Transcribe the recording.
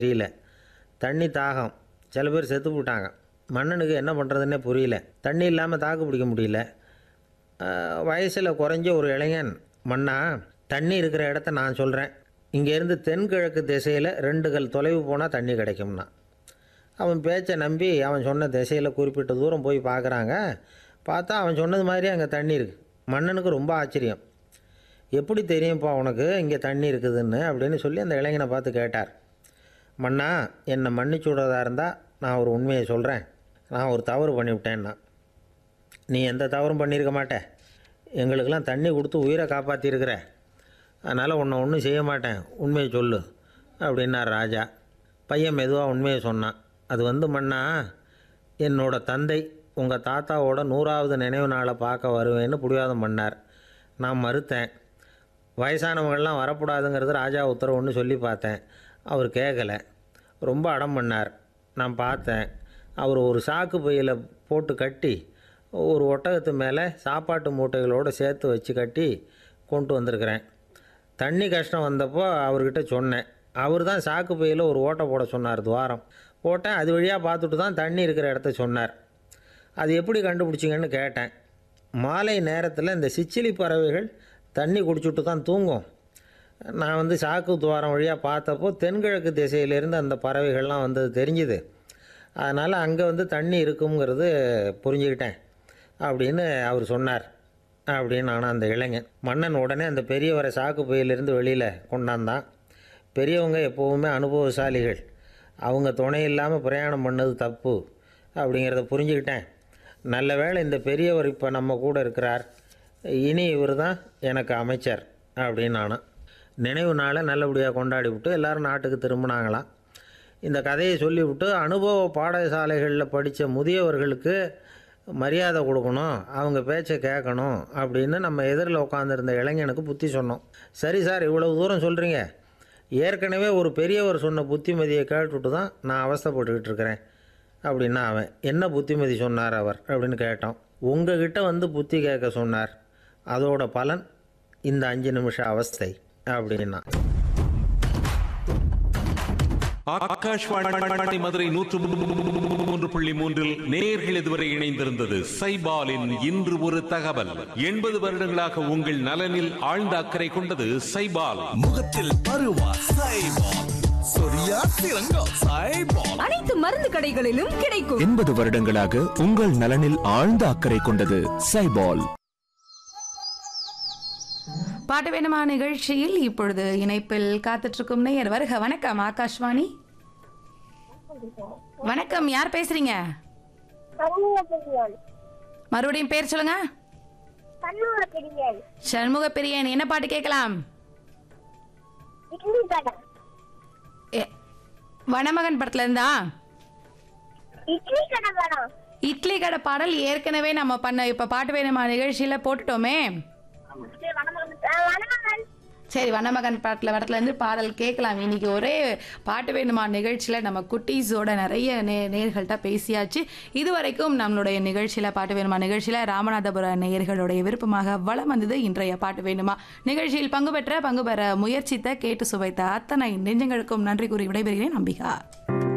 தெரியல. தண்ணி தாகம். சில பேர் செத்து போட்டாங்க. மன்னனுக்கு என்ன பண்ணுறதுன்னே புரியல. தண்ணி இல்லாமல் தாக்கு பிடிக்க முடியல. வயசில் குறைஞ்ச ஒரு இளைஞன், மன்னா தண்ணி இருக்கிற இடத்த நான் சொல்கிறேன், இங்கேருந்து தென்கிழக்கு திசையில் 2 கல் தொலைவு போனால் தண்ணி கிடைக்கும்னா. அவன் பேச்சை நம்பி அவன் சொன்ன திசையில் குறிப்பிட்ட தூரம் போய் பார்க்குறாங்க. பார்த்தா அவன் சொன்னது மாதிரி அங்கே தண்ணி இருக்குது. மன்னனுக்கு ரொம்ப ஆச்சரியம். எப்படி தெரியும்ப்பா உனக்கு இங்கே தண்ணி இருக்குதுன்னு அப்படின்னு சொல்லி அந்த இளைஞனை பார்த்து கேட்டார். மன்னா, என்னை மன்னிச்சு விடுறதா இருந்தால் நான் ஒரு உண்மையை சொல்கிறேன். நான் ஒரு தவறு பண்ணிவிட்டேன்னா. நீ எந்த தவறும் பண்ணியிருக்க மாட்டேன். எங்களுக்கெல்லாம் தண்ணி கொடுத்து உயிரை காப்பாற்றிருக்கிற. அதனால் உன்னை ஒன்றும் செய்ய மாட்டேன், உண்மையை சொல்லு அப்படின்னார் ராஜா. பையன் மெதுவாக உண்மையை சொன்னான். அது மன்னா, என்னோட தந்தை உங்கள் தாத்தாவோட 100வது நினைவு நாளை பார்க்க வருவேன்னு பிடிவாதம் பண்ணார். நான் மறுத்தேன். வயசானவங்கள்லாம் வரக்கூடாதுங்கிறது ராஜா உத்தரவுன்னு சொல்லி பார்த்தேன். அவர் கேட்கலை. ரொம்ப அடம் பண்ணார். நான் பார்த்தேன். அவர் ஒரு சாக்கு பையில் போட்டு கட்டி ஒரு ஒட்டகத்து மேலே சாப்பாட்டு மூட்டைகளோடு சேர்த்து வச்சு கட்டி கொண்டு வந்திருக்கிறேன். தண்ணி கஷ்டம் வந்தப்போ அவர்கிட்ட சொன்னேன். அவர் தான் சாக்கு பையில் ஒரு ஓட்டை போட சொன்னார். துவாரம் போட்டேன். அது வழியாக பார்த்துட்டு தான் தண்ணி இருக்கிற இடத்த சொன்னார். அது எப்படி கண்டுபிடிச்சிங்கன்னு கேட்டேன். மாலை நேரத்தில் இந்த சிச்சிலி பறவைகள் தண்ணி குடிச்சுட்டு தான் தூங்கும். நான் சாக்கு துவாரம் வழியாக பார்த்தப்போ தென்கிழக்கு திசையிலேருந்து அந்த பறவைகள்லாம் வந்தது தெரிஞ்சுது. அதனால் அங்கே தண்ணி இருக்குங்கிறது புரிஞ்சுக்கிட்டேன் அப்படின்னு அவர் சொன்னார் அப்படின்னு. ஆனால் அந்த இளைஞன் மன்னன் உடனே அந்த பெரியவரை சாக்கு பையிலிருந்து வெளியில் கொண்டாந்தான். பெரியவங்க எப்போவுமே அனுபவசாலிகள். அவங்க துணை இல்லாமல் பிரயாணம் பண்ணது தப்பு அப்படிங்கிறத புரிஞ்சுக்கிட்டேன். நல்ல வேளை இந்த பெரியவர் இப்போ நம்ம கூட இருக்கிறார். இனி இவர் தான் எனக்கு அமைச்சர் அப்படின்னு நானும். நினைவு நாளை நல்லபடியாக கொண்டாடி விட்டு எல்லோரும் நாட்டுக்கு திரும்பினாங்களாம். இந்த கதையை சொல்லிவிட்டு அனுபவ பாடசாலைகளில் படித்த முதியவர்களுக்கு மரியாதை கொடுக்கணும், அவங்க பேச்சை கேட்கணும் அப்படின்னு நம்ம எதிரில் உட்காந்துருந்த இளைஞனுக்கு புத்தி சொன்னோம். சரி சார், இவ்வளவு தூரம் சொல்கிறீங்க. ஏற்கனவே ஒரு பெரியவர் சொன்ன புத்திமதியை கேட்டுவிட்டு தான் நான் அவஸ்தைப்பட்டுக்கிட்டு இருக்கிறேன் அப்படின்னா அவன். என்ன புத்திமதி சொன்னார் அவர் அப்படின்னு கேட்டோம். உங்ககிட்ட புத்தி கேட்க சொன்னார். அதோட பலன் இந்த 5 நிமிஷ அவஸ்தை அப்படின்னா. ஆகாஷ்வாணி மதுரை 103.3 நேயர்கள் இதுவரை இணைந்திருந்தது சைபாலின் இன்று ஒரு தகவல். 80 வருடங்களாக உங்கள் நலனில் ஆழ்ந்த அக்கறை கொண்டது சைபால். முகத்தில் பருவா சைபால், சொரியா சிறங்கா சைபால், அனைத்து மருந்து கடைகளிலும் கிடைக்கும். 80 வருடங்களாக உங்கள் நலனில் ஆழ்ந்த அக்கறை கொண்டது சைபால். பாட்டு வேணுமா நிகழ்ச்சியில் இப்பொழுது இணைப்பில் காத்துட்டு நேயர் வருக. வணக்கம் ஆகாஷ்வாணி. வணக்கம், யார் பேசுறீங்க? மறுபடியும் பேர் சொல்லுங்க. சண்முக பிரியன். என்ன பாட்டு கேட்கலாம்? வனமகன் படத்துல இருந்தா இட்லி கடை பாடல் ஏற்கனவே நம்ம பண்ண இப்ப பாட்டு வேணுமா நிகழ்ச்சியில போட்டுட்டோமே. சரி, வனமகன் படத்துல இருந்து பாடல் கேட்கலாம். இன்னைக்கு ஒரே பாட்டு வேணுமா நிகழ்ச்சியில நம்ம குட்டீஸோட நிறைய நேயர்கள்ட்ட பேசியாச்சு. இதுவரைக்கும் நம்மளுடைய நிகழ்ச்சியில பாட்டு வேணுமா நிகழ்ச்சியில ராமநாதபுர நேயர்களுடைய விருப்பமாக வளம் வந்தது இன்றைய பாட்டு வேணுமா நிகழ்ச்சியில் பங்கு பெற முயற்சித்த கேட்டு சுவைத்த அத்தனை நெஞ்சங்களுக்கும் நன்றி கூறி விடைபெறுகிறேன். நம்பிக்கா.